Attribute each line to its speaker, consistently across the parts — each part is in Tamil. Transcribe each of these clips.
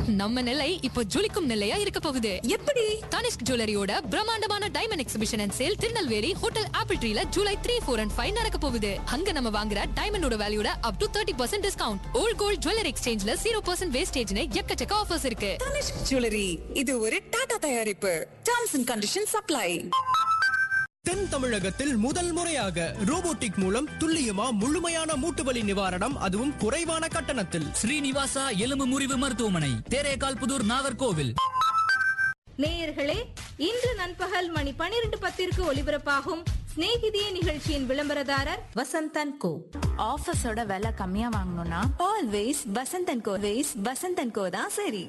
Speaker 1: நம்ம நிலை இப்போ ஜொலிக்கும் நிலையா இருக்க போகுது. எப்படி? தனிஷ்க் ஜுவல்லரியோட பிரம்மாண்டமான diamond exhibition and sale Tirunelveli hotel apple ட்ரீல July 3, 4 and 5 நடக்க போகுது. அங்க நம்ம வாங்குற டைமண்டோட வேல்யூட up to 30% discount. Volt gold jewellery எக்ஸ்சேஞ்ச்ல 0% வேஸ்டேஜ்னு எக்கச்சக்க ஆஃபர்ஸ் இருக்கு.
Speaker 2: தனிஷ்க் ஜுவல்லரி, இது ஒரு டாடா தயாரிப்பு. Terms and conditions apply.
Speaker 3: தென் தமிழகத்தில் முதல் முறையாக ரோபோட்டிக் மூலம் துல்லியமா முழுமையான மூட்டுவலி நிவாரணம், அதுவும் குறைவான கட்டணத்தில்.
Speaker 4: ஸ்ரீனிவாசா எலும்பு முறிவு மருத்துவமனை, தேரேகால் புதூர், நாகர்கோவில்.
Speaker 5: நேயர்களே, இன்று நண்பகல் மணி 12:10 ஒலிபரப்பாகும் ஸ்நேகிதியே நிகழ்ச்சியின் விளம்பரதாரர்
Speaker 6: வசந்தன் கோ.
Speaker 7: ஆஃபீஸோட விலை கம்மியா வாங்கணும்னா
Speaker 6: ஆல்வேஸ் வசந்தன் கோ. வசந்தன் கோ தான் சரி.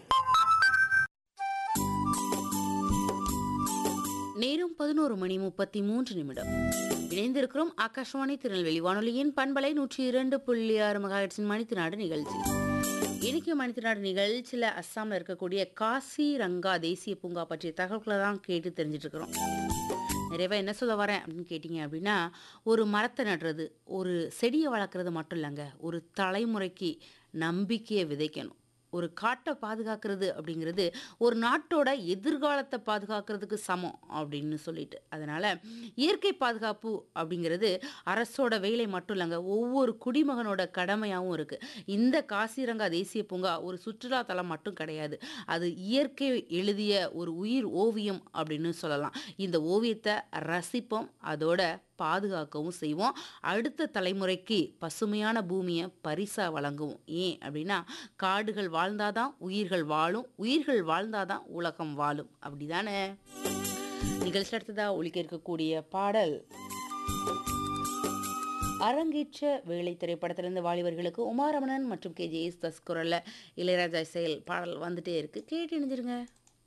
Speaker 8: நேரம் 11:33. இணைந்திருக்கிறோம் ஆகாஷவாணி திருநெல்வேலி வானொலியின் பண்பலை 102.6 மெகாஹெர்ட்ஸின் மணித்தினாடு நிகழ்ச்சி. இன்னைக்கு மணித்தினாடு நிகழ்ச்சியில் அஸ்ஸாமில் இருக்கக்கூடிய காசிரங்கா தேசிய பூங்கா பற்றிய தகவல்களை தான் கேட்டு தெரிஞ்சிட்டு இருக்கிறோம். நிறையவே என்ன சொல்ல வரேன் அப்படின்னு கேட்டிங்க அப்படின்னா, ஒரு மரத்தை நடுறது, ஒரு செடியை வளர்க்குறது மட்டும் இல்லைங்க, ஒரு தலைமுறைக்கு நம்பிக்கையை விதைக்கணும். ஒரு காட்டை பாதுகாக்கிறது அப்படிங்கிறது ஒரு நாட்டோட எதிர்காலத்தை பாதுகாக்கிறதுக்கு சமம் அப்படின்னு சொல்லிட்டு, அதனால் இயற்கை பாதுகாப்பு அப்படிங்கிறது அரசோட வேலை மட்டும் இல்லைங்க, ஒவ்வொரு குடிமகனோட கடமையாகவும் இருக்குது. இந்த காசிரங்கா தேசிய பூங்கா ஒரு சுற்றுலா தலம் மட்டும் கிடையாது, அது இயற்கை எழுதிய ஒரு உயிர் ஓவியம் அப்படின்னு சொல்லலாம். இந்த ஓவியத்தை ரசிப்போம், அதோட பாதுகாக்கவும் செய்வோம். அடுத்த தலைமுறைக்கு பசுமையான பூமியை பரிசா வழங்குவோம். ஏன் அப்படின்னா, காடுகள் வாழ்ந்தாதான் உயிர்கள் வாழும், உயிர்கள் வாழ்ந்தாதான் உலகம் வாழும். அப்படிதானே? நிகழ்ச்சி அடுத்ததா ஒலிக்க இருக்கக்கூடிய பாடல் அரங்கேற்ற வேலை திரைப்படத்திலிருந்து வாலிபர்களுக்கு உமாரமணன் மற்றும் KJ யேசுதாஸ் குரல்ல இளையராஜா செயல் பாடல் வந்துட்டே இருக்கு. கேட்டு இணைஞ்சிருங்க.